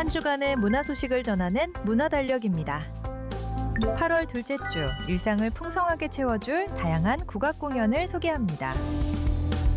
한 주간의 문화 소식을 전하는 문화달력입니다. 8월 둘째 주, 일상을 풍성하게 채워줄 다양한 국악 공연을 소개합니다.